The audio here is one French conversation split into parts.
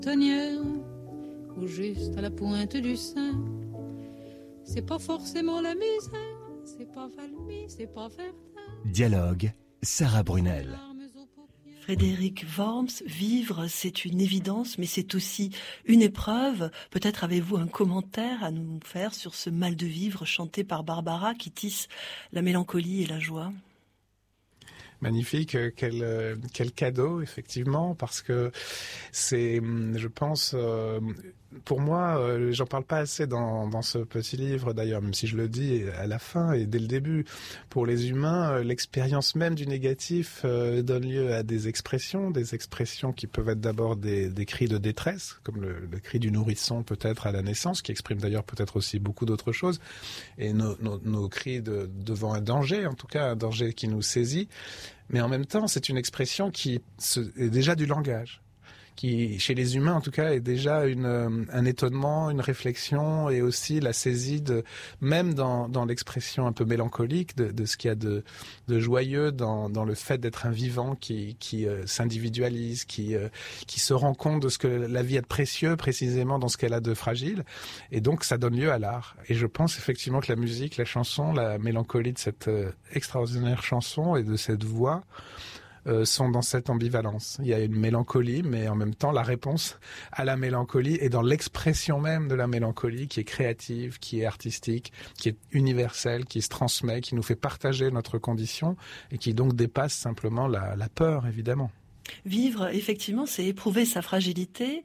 boutonnière ou juste à la pointe du sein. C'est pas forcément la misère, c'est pas Valmy, c'est pas Verdun. Dialogue, Sarah Brunel. Frédéric Worms, vivre, c'est une évidence, mais c'est aussi une épreuve. Peut-être avez-vous un commentaire à nous faire sur ce mal de vivre chanté par Barbara qui tisse la mélancolie et la joie. Magnifique, quel cadeau, effectivement, parce que c'est, je pense, pour moi, j'en parle pas assez dans ce petit livre d'ailleurs, même si je le dis à la fin et dès le début. Pour les humains, l'expérience même du négatif donne lieu à des expressions qui peuvent être d'abord des cris de détresse, comme le cri du nourrisson peut-être à la naissance, qui exprime d'ailleurs peut-être aussi beaucoup d'autres choses, et nos cris devant un danger, en tout cas un danger qui nous saisit. Mais en même temps, c'est une expression qui est déjà du langage, qui, chez les humains en tout cas, est déjà un étonnement, une réflexion et aussi la saisie même dans l'expression un peu mélancolique de ce qu'il y a de joyeux dans le fait d'être un vivant qui s'individualise, qui se rend compte de ce que la vie a de précieux précisément dans ce qu'elle a de fragile. Et donc ça donne lieu à l'art. Et je pense effectivement que la musique, la chanson, la mélancolie de cette extraordinaire chanson et de cette voix sont dans cette ambivalence. Il y a une mélancolie, mais en même temps, la réponse à la mélancolie est dans l'expression même de la mélancolie, qui est créative, qui est artistique, qui est universelle, qui se transmet, qui nous fait partager notre condition et qui donc dépasse simplement la peur, évidemment. Vivre, effectivement, c'est éprouver sa fragilité.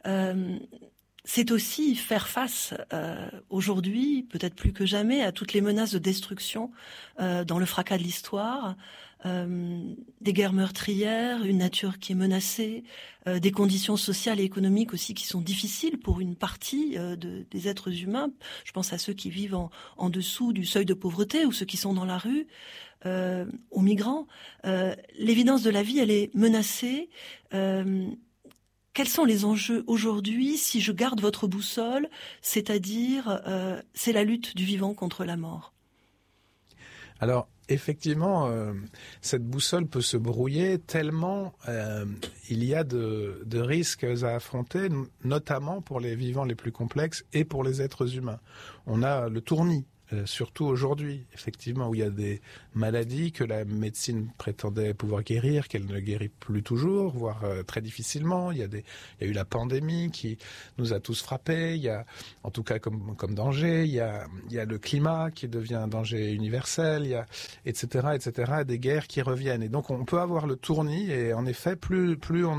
C'est aussi faire face aujourd'hui, peut-être plus que jamais, à toutes les menaces de destruction dans le fracas de l'histoire, des guerres meurtrières, une nature qui est menacée, des conditions sociales et économiques aussi qui sont difficiles pour une partie des êtres humains. Je pense à ceux qui vivent en dessous du seuil de pauvreté ou ceux qui sont dans la rue, aux migrants. L'évidence de la vie, elle est menacée. Quels sont les enjeux aujourd'hui si je garde votre boussole, c'est-à-dire c'est la lutte du vivant contre la mort? Alors, effectivement, cette boussole peut se brouiller tellement il y a de risques à affronter, notamment pour les vivants les plus complexes et pour les êtres humains. On a le tournis. Surtout aujourd'hui, effectivement, où il y a des maladies que la médecine prétendait pouvoir guérir, qu'elle ne guérit plus toujours, voire très difficilement. Il y a eu la pandémie qui nous a tous frappés. Il y a, en tout cas comme danger, il y a le climat qui devient un danger universel. Il y a etc. Des guerres qui reviennent. Et donc on peut avoir le tournis. Et en effet, plus on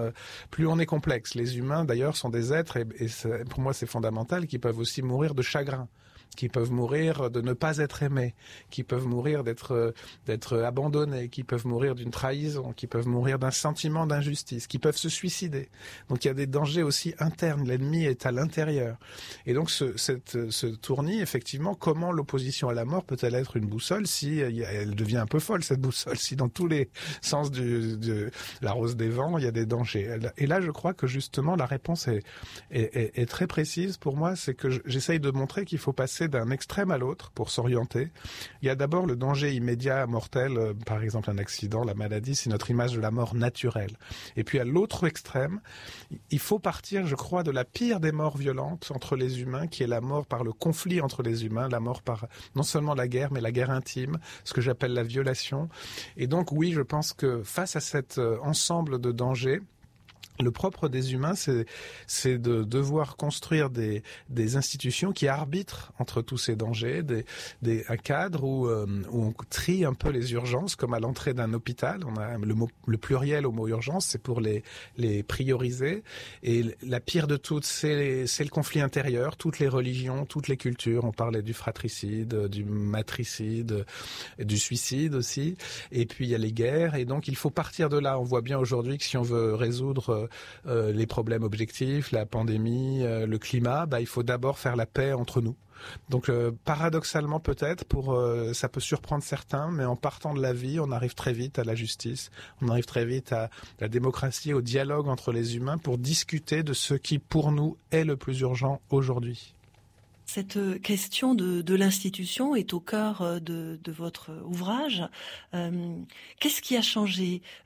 est complexe. Les humains, d'ailleurs, sont des êtres et pour moi c'est fondamental, qui peuvent aussi mourir de chagrin, qui peuvent mourir de ne pas être aimés, qui peuvent mourir d'être abandonnés, qui peuvent mourir d'une trahison, qui peuvent mourir d'un sentiment d'injustice, qui peuvent se suicider. Donc il y a des dangers aussi internes, l'ennemi est à l'intérieur. Et donc ce tournis, effectivement, comment l'opposition à la mort peut-elle être une boussole si elle devient un peu folle, cette boussole, si dans tous les sens de la rose des vents, il y a des dangers. Et là, je crois que justement la réponse est très précise pour moi, c'est que j'essaye de montrer qu'il faut passer d'un extrême à l'autre pour s'orienter. Il y a d'abord le danger immédiat, mortel, par exemple un accident, la maladie, c'est notre image de la mort naturelle. Et puis à l'autre extrême, il faut partir, je crois, de la pire des morts violentes entre les humains, qui est la mort par le conflit entre les humains, la mort par non seulement la guerre, mais la guerre intime, ce que j'appelle la violation. Et donc oui, je pense que face à cet ensemble de dangers, le propre des humains, c'est de devoir construire des institutions qui arbitrent entre tous ces dangers, un cadre où on trie un peu les urgences, comme à l'entrée d'un hôpital. On a le pluriel au mot urgence, c'est pour les prioriser. Et la pire de toutes, c'est le conflit intérieur, toutes les religions, toutes les cultures. On parlait du fratricide, du matricide, du suicide aussi. Et puis il y a les guerres. Et donc il faut partir de là. On voit bien aujourd'hui que si on veut résoudre les problèmes objectifs, la pandémie, le climat, il faut d'abord faire la paix entre nous. Donc paradoxalement peut-être, ça peut surprendre certains, mais en partant de la vie, on arrive très vite à la justice, on arrive très vite à la démocratie, au dialogue entre les humains pour discuter de ce qui pour nous est le plus urgent aujourd'hui. Cette question de l'institution est au cœur de votre ouvrage. Qu'est-ce qui a changé ?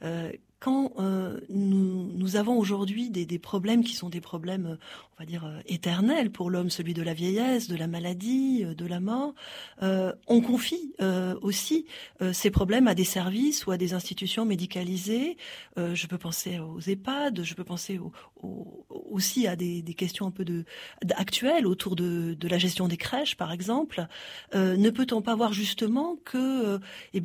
quand nous avons aujourd'hui des problèmes qui sont des problèmes, on va dire, éternels pour l'homme, celui de la vieillesse, de la maladie, de la mort, on confie aussi ces problèmes à des services ou à des institutions médicalisées. Je peux penser aux EHPAD, je peux penser aussi à des questions un peu actuelles autour de la gestion des crèches, par exemple. Ne peut-on pas voir justement que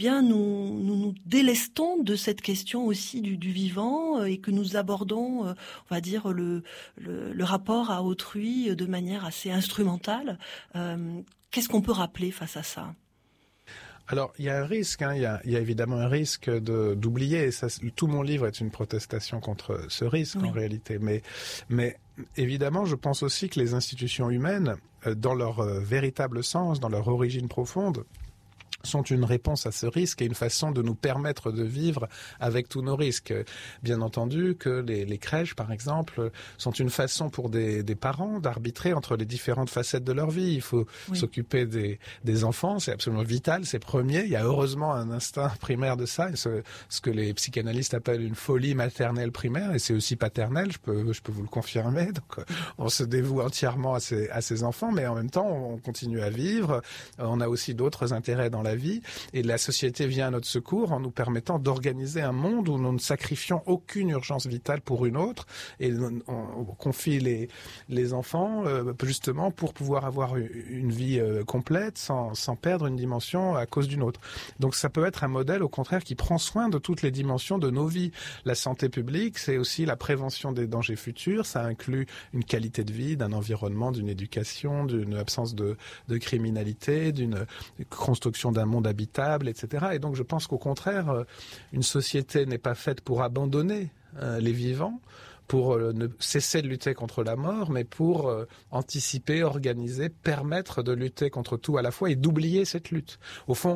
nous délestons de cette question aussi du vivant et que nous abordons, on va dire, le rapport à autrui de manière assez instrumentale. Qu'est-ce qu'on peut rappeler face à ça ? Alors, il y a un risque, il y a évidemment un risque d'oublier. Ça, tout mon livre est une protestation contre ce risque, en réalité. Mais évidemment, je pense aussi que les institutions humaines, dans leur véritable sens, dans leur origine profonde, sont une réponse à ce risque et une façon de nous permettre de vivre avec tous nos risques. Bien entendu que les crèches, par exemple, sont une façon pour des parents d'arbitrer entre les différentes facettes de leur vie. Il faut s'occuper des enfants, c'est absolument vital, c'est premier. Il y a heureusement un instinct primaire de ça, ce que les psychanalystes appellent une folie maternelle primaire, et c'est aussi paternel, je peux vous le confirmer. Donc, on se dévoue entièrement à ces enfants, mais en même temps, on continue à vivre. On a aussi d'autres intérêts dans la vie, et la société vient à notre secours en nous permettant d'organiser un monde où nous ne sacrifions aucune urgence vitale pour une autre, et on confie les enfants justement pour pouvoir avoir une vie complète sans perdre une dimension à cause d'une autre. Donc ça peut être un modèle au contraire qui prend soin de toutes les dimensions de nos vies. La santé publique, c'est aussi la prévention des dangers futurs, ça inclut une qualité de vie, d'un environnement, d'une éducation, d'une absence de criminalité, d'une construction d'un monde habitable, etc. Et donc je pense qu'au contraire, une société n'est pas faite pour abandonner les vivants, pour ne cesser de lutter contre la mort, mais pour anticiper, organiser, permettre de lutter contre tout à la fois et d'oublier cette lutte. Au fond,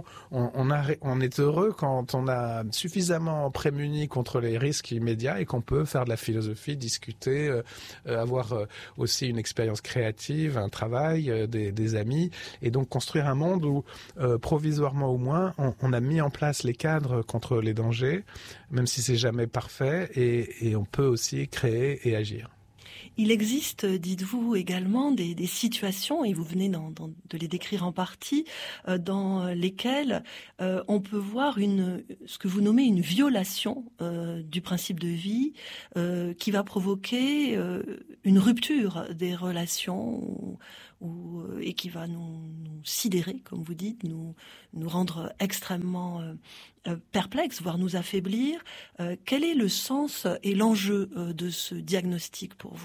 on est heureux quand on a suffisamment prémuni contre les risques immédiats et qu'on peut faire de la philosophie, discuter, avoir aussi une expérience créative, un travail, des amis, et donc construire un monde où, provisoirement au moins, on a mis en place les cadres contre les dangers, même si c'est jamais parfait, et on peut aussi créer et agir. Il existe, dites-vous également, des situations, et vous venez de les décrire en partie, dans lesquelles on peut voir ce que vous nommez une violation du principe de vie qui va provoquer une rupture des relations et qui va nous sidérer, comme vous dites, nous rendre extrêmement perplexes, voire nous affaiblir. Quel est le sens et l'enjeu de ce diagnostic pour vous ?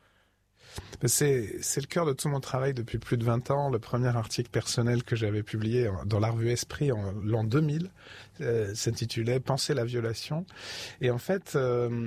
C'est le cœur de tout mon travail depuis plus de 20 ans. Le premier article personnel que j'avais publié dans la revue Esprit en l'an 2000 s'intitulait « Penser la violation ». Et en fait,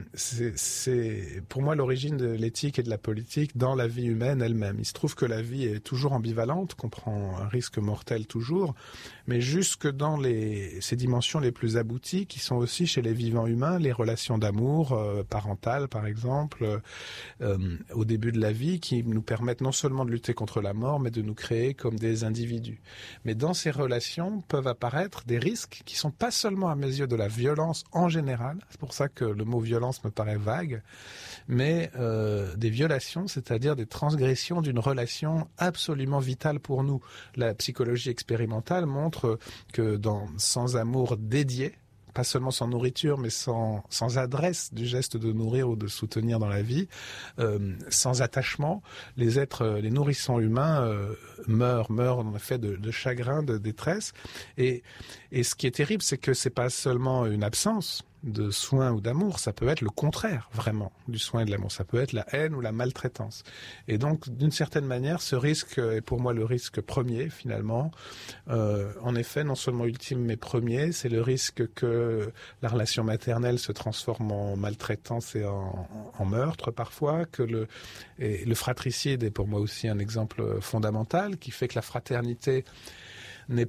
c'est pour moi l'origine de l'éthique et de la politique dans la vie humaine elle-même. Il se trouve que la vie est toujours ambivalente, qu'on prend un risque mortel toujours, mais jusque dans ces dimensions les plus abouties qui sont aussi chez les vivants humains, les relations d'amour parentales par exemple, au début de la vie, qui nous permettent non seulement de lutter contre la mort, mais de nous créer comme des individus. Mais dans ces relations peuvent apparaître des risques qui sont pas seulement à mes yeux de la violence en général, c'est pour ça que le mot violence me paraît vague, mais des violations, c'est-à-dire des transgressions d'une relation absolument vitale pour nous. La psychologie expérimentale montre que sans amour dédié, pas seulement sans nourriture, mais sans adresse du geste de nourrir ou de soutenir dans la vie, sans attachement, les nourrissons humains meurent en effet de chagrin, de détresse. Et ce qui est terrible, c'est que c'est pas seulement une absence de soins ou d'amour, ça peut être le contraire, vraiment, du soin et de l'amour. Ça peut être la haine ou la maltraitance. Et donc, d'une certaine manière, ce risque est pour moi le risque premier, finalement. En effet, non seulement ultime, mais premier, c'est le risque que la relation maternelle se transforme en maltraitance et en meurtre, parfois, que le fratricide est pour moi aussi un exemple fondamental, qui fait que la fraternité n'est pas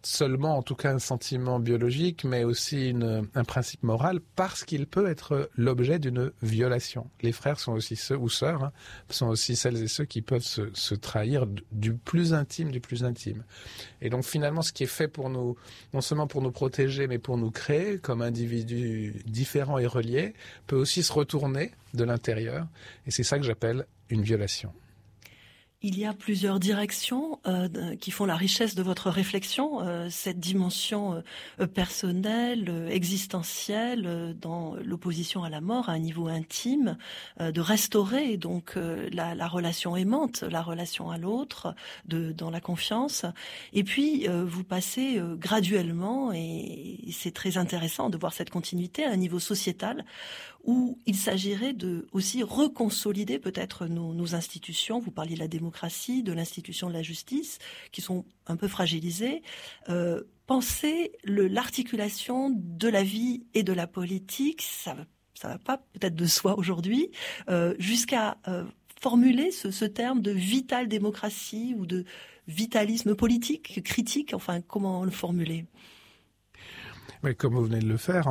seulement, en tout cas, un sentiment biologique, mais aussi un principe moral, parce qu'il peut être l'objet d'une violation. Les frères sont aussi ceux, ou sœurs, sont aussi celles et ceux qui peuvent se trahir du plus intime du plus intime. Et donc, finalement, ce qui est fait pour nous, non seulement pour nous protéger, mais pour nous créer comme individus différents et reliés, peut aussi se retourner de l'intérieur. Et c'est ça que j'appelle une violation. Il y a plusieurs directions qui font la richesse de votre réflexion, cette dimension personnelle, existentielle, dans l'opposition à la mort, à un niveau intime, de restaurer donc la relation aimante, la relation à l'autre, dans la confiance. Et puis, vous passez graduellement, et c'est très intéressant de voir cette continuité à un niveau sociétal, où il s'agirait de aussi reconsolider peut-être nos institutions. Vous parliez de la démocratie, de l'institution de la justice, qui sont un peu fragilisées. Penser l'articulation de la vie et de la politique, ça va pas peut-être de soi aujourd'hui, jusqu'à formuler ce terme de vitale démocratie ou de vitalisme politique, critique, enfin comment le formuler? Oui, comme vous venez de le faire,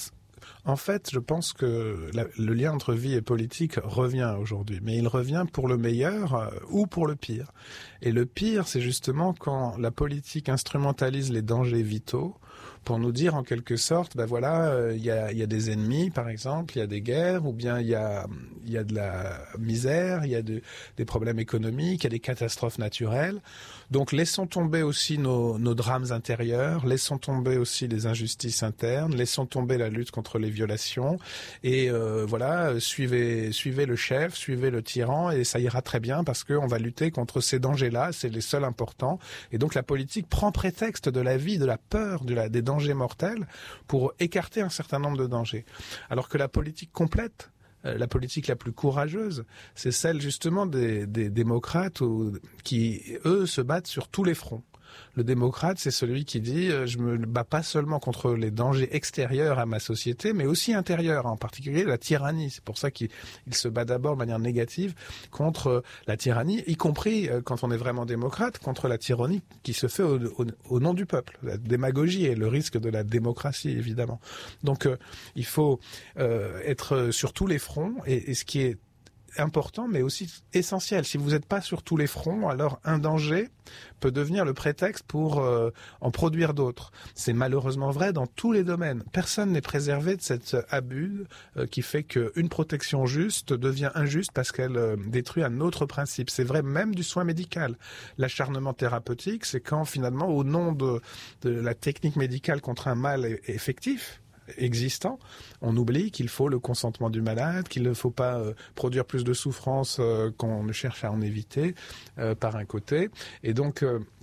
en fait, je pense que le lien entre vie et politique revient aujourd'hui, mais il revient pour le meilleur ou pour le pire. Et le pire, c'est justement quand la politique instrumentalise les dangers vitaux pour nous dire en quelque sorte, ben voilà, il y a des ennemis par exemple, il y a des guerres, ou bien il y a de la misère, il y a des problèmes économiques, il y a des catastrophes naturelles. Donc laissons tomber aussi nos drames intérieurs, laissons tomber aussi les injustices internes, laissons tomber la lutte contre les violations, et voilà, suivez le chef, suivez le tyran, et ça ira très bien parce qu'on va lutter contre ces dangers-là, c'est les seuls importants. Et donc la politique prend prétexte de la vie, de la peur, des dangers mortels pour écarter un certain nombre de dangers. Alors que la politique complète, la politique la plus courageuse, c'est celle justement des démocrates qui, eux, se battent sur tous les fronts. Le démocrate, c'est celui qui dit je me bats pas seulement contre les dangers extérieurs à ma société, mais aussi intérieurs, en particulier la tyrannie. C'est pour ça qu'il se bat d'abord de manière négative contre la tyrannie, y compris quand on est vraiment démocrate, contre la tyrannie qui se fait au nom du peuple. La démagogie est le risque de la démocratie, évidemment. Donc il faut être sur tous les fronts, et ce qui est important, mais aussi essentiel. Si vous n'êtes pas sur tous les fronts, alors un danger peut devenir le prétexte pour en produire d'autres. C'est malheureusement vrai dans tous les domaines. Personne n'est préservé de cet abus qui fait qu'une protection juste devient injuste parce qu'elle détruit un autre principe. C'est vrai même du soin médical. L'acharnement thérapeutique, c'est quand finalement, au nom de la technique médicale contre un mal effectif, existant, on oublie qu'il faut le consentement du malade, qu'il ne faut pas produire plus de souffrance qu'on cherche à en éviter par un côté. Et donc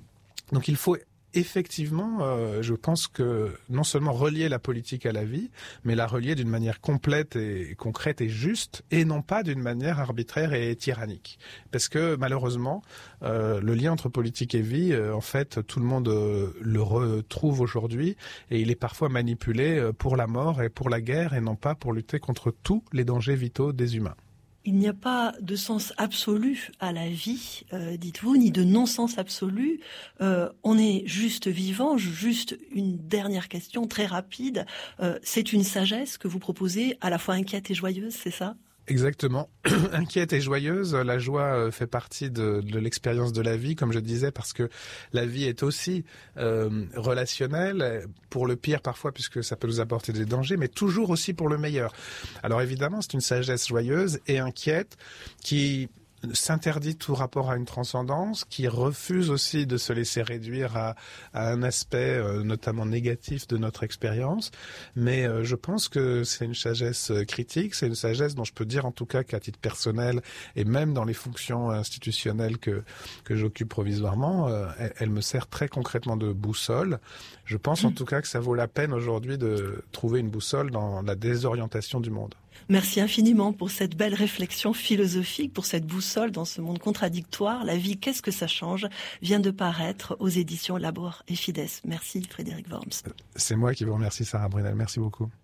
il faut effectivement, je pense que non seulement relier la politique à la vie, mais la relier d'une manière complète et concrète et juste, et non pas d'une manière arbitraire et tyrannique. Parce que malheureusement, le lien entre politique et vie, en fait, tout le monde le retrouve aujourd'hui, et il est parfois manipulé pour la mort et pour la guerre, et non pas pour lutter contre tous les dangers vitaux des humains. Il n'y a pas de sens absolu à la vie, dites-vous, ni de non-sens absolu. On est juste vivant. Juste une dernière question très rapide. C'est une sagesse que vous proposez, à la fois inquiète et joyeuse, c'est ça ? Exactement. Inquiète et joyeuse. La joie fait partie de l'expérience de la vie, comme je disais, parce que la vie est aussi relationnelle, pour le pire parfois, puisque ça peut nous apporter des dangers, mais toujours aussi pour le meilleur. Alors évidemment, c'est une sagesse joyeuse et inquiète qui s'interdit tout rapport à une transcendance, qui refuse aussi de se laisser réduire à un aspect notamment négatif de notre expérience. Mais je pense que c'est une sagesse critique, c'est une sagesse dont je peux dire en tout cas qu'à titre personnel et même dans les fonctions institutionnelles que j'occupe provisoirement, elle me sert très concrètement de boussole. Je pense en tout cas que ça vaut la peine aujourd'hui de trouver une boussole dans la désorientation du monde. Merci infiniment pour cette belle réflexion philosophique, pour cette boussole dans ce monde contradictoire. La vie, qu'est-ce que ça change, vient de paraître aux éditions Labor et Fides. Merci Frédéric Worms. C'est moi qui vous remercie, Sarah Brunel. Merci beaucoup.